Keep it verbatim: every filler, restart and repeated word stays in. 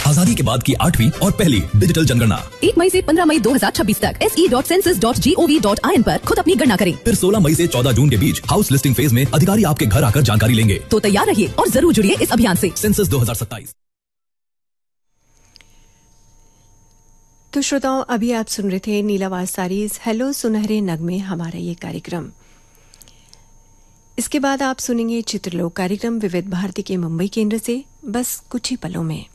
आजादी के बाद की आठवीं और पहली डिजिटल जनगणना। एक मई से पंद्रह मई दो हजार छब्बीस तक S E dot census dot G O V dot I N पर खुद अपनी गणना करें। फिर सोलह मई से चौदह जून के बीच हाउस लिस्टिंग फेज में अधिकारी आपके घर आकर जानकारी लेंगे। तो तैयार रहिए और जरूर जुड़िए इस अभियान से। सेंसस दो हजार सत्ताईस। तो श्रोताओं, अभी आप सुन रहे थे नीलावाज सारीज हेलो सुनहरे नगमे हमारा ये कार्यक्रम। इसके बाद आप सुनेंगे चित्रलोक कार्यक्रम विविध भारती के मुंबई केंद्र से, बस कुछ ही पलों में।